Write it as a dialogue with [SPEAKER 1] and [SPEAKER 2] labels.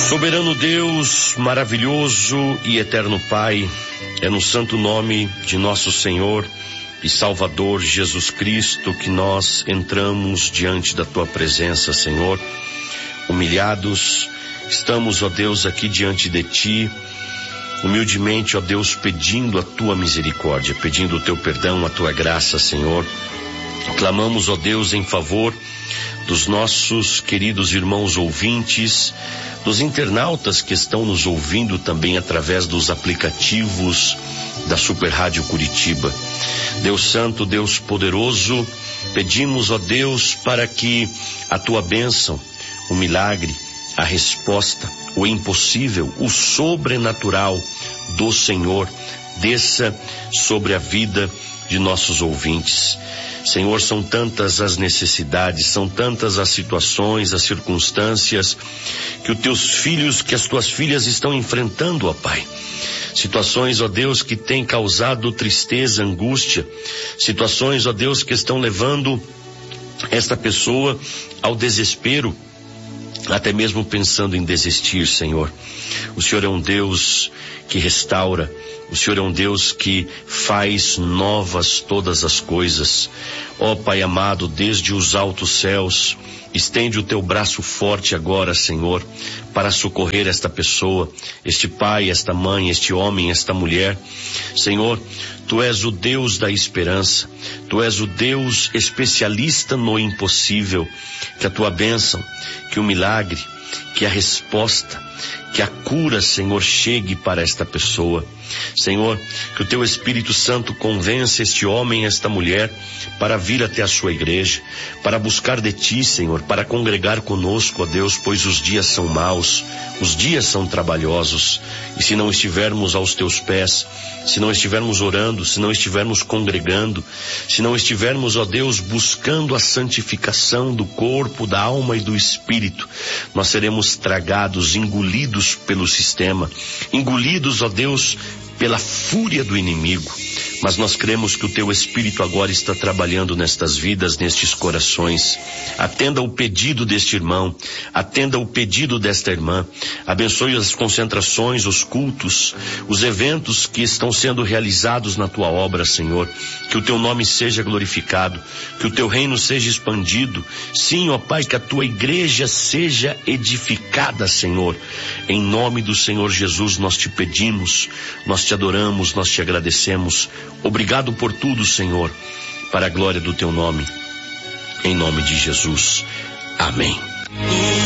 [SPEAKER 1] Soberano Deus, maravilhoso e eterno Pai, é no santo nome de nosso Senhor e Salvador Jesus Cristo que nós entramos diante da Tua presença, Senhor. Humilhados, estamos, ó Deus, aqui diante de Ti, humildemente, ó Deus, pedindo a Tua misericórdia, pedindo o Teu perdão, a Tua graça, Senhor. Clamamos, ó Deus, em favor dos nossos queridos irmãos ouvintes, dos internautas que estão nos ouvindo também através dos aplicativos da Super Rádio Curitiba. Deus Santo, Deus Poderoso, pedimos, ó Deus, para que a Tua bênção, o milagre, a resposta, o impossível, o sobrenatural do Senhor desça sobre a vida de nossos ouvintes. Senhor, são tantas as necessidades, são tantas as situações, as circunstâncias que os Teus filhos, que as Tuas filhas estão enfrentando, ó Pai. Situações, ó Deus, que têm causado tristeza, angústia. Situações, ó Deus, que estão levando esta pessoa ao desespero, até mesmo pensando em desistir, Senhor. O Senhor é um Deus que restaura. O Senhor é um Deus que faz novas todas as coisas. Ó Pai amado, desde os altos céus, estende o Teu braço forte agora, Senhor, para socorrer esta pessoa, este pai, esta mãe, este homem, esta mulher. Senhor, Tu és o Deus da esperança. Tu és o Deus especialista no impossível. Que a Tua bênção, que o milagre, que a resposta, que a cura, Senhor, chegue para esta pessoa. Senhor, que o Teu Espírito Santo convença este homem, esta mulher, para vir até a Sua igreja, para buscar de Ti, Senhor, para congregar conosco, ó Deus, pois os dias são maus, os dias são trabalhosos, e se não estivermos aos Teus pés, se não estivermos orando, se não estivermos congregando, se não estivermos, ó Deus, buscando a santificação do corpo, da alma e do espírito, nós seremos tragados, engolidos pelo sistema, engolidos, ó Deus, pela fúria do inimigo. Mas nós cremos que o Teu Espírito agora está trabalhando nestas vidas, nestes corações. Atenda o pedido deste irmão, atenda o pedido desta irmã. Abençoe as concentrações, os cultos, os eventos que estão sendo realizados na Tua obra, Senhor. Que o Teu nome seja glorificado, que o Teu reino seja expandido. Sim, ó Pai, que a Tua igreja seja edificada, Senhor. Em nome do Senhor Jesus nós Te pedimos, nós Te adoramos, nós Te agradecemos. Obrigado por tudo, Senhor, para a glória do Teu nome. Em nome de Jesus. Amém.